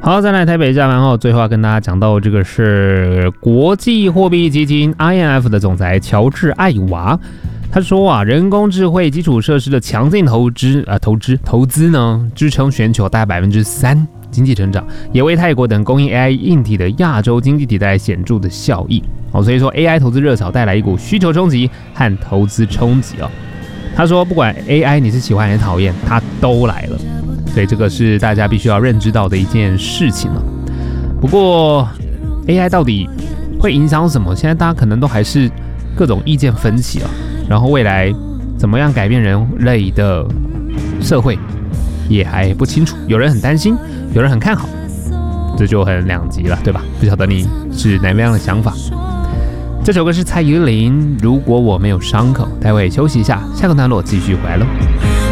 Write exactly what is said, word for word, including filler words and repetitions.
好，再来台北下班后，最后要跟大家讲到这个是国际货币基金 I M F 的总裁乔治艾娃。他说啊，人工智慧基础设施的强劲投资啊、呃，投资投资呢，支撑全球大概百分之三经济成长，也为泰国等供应 A I 硬体的亚洲经济体带来显著的效益。哦，所以说 A I 投资热潮带来一股需求冲击和投资冲击哦。他说，不管 A I 你是喜欢还是讨厌，它都来了。所以这个是大家必须要认知到的一件事情了。不过 A I 到底会影响什么？现在大家可能都还是各种意见分歧啊。然后未来怎么样改变人类的社会也还不清楚。有人很担心，有人很看好，这就很两极了，对吧？不晓得你是哪么样的想法。这首歌是蔡依林《如果我没有伤口》。待会休息一下，下个段落继续回来喽。